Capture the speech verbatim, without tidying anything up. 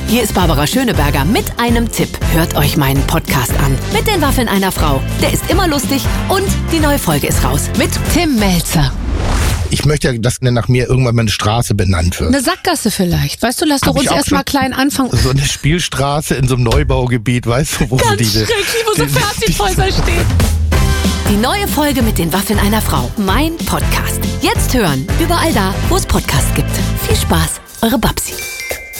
Hier ist Barbara Schöneberger mit einem Tipp. Hört euch meinen Podcast an. Mit den Waffeln einer Frau. Der ist immer lustig und die neue Folge ist raus. Mit Tim Melzer. Ich möchte ja, dass nach mir irgendwann mal eine Straße benannt wird. Eine Sackgasse vielleicht. Weißt du, lass doch Hab ich uns auch erstmal schon- klein anfangen. So eine Spielstraße in so einem Neubaugebiet, weißt du, wo Ganz diese... schrecklich, wo so die- Fertighäuser stehen. Die neue Folge mit den Waffeln einer Frau. Mein Podcast. Jetzt hören. Überall da, wo es Podcasts gibt. Viel Spaß. Eure Babsi.